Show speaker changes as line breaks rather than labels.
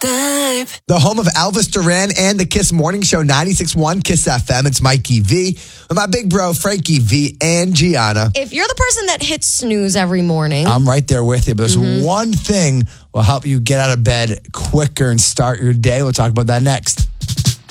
The home of Elvis Duran and the Kiss Morning Show, 96.1 Kiss FM. It's Mikey V with my big bro, Frankie V and Gianna.
If you're the person that hits snooze every morning,
I'm right there with you. But there's one thing will help you get out of bed quicker and start your day. We'll talk about that next.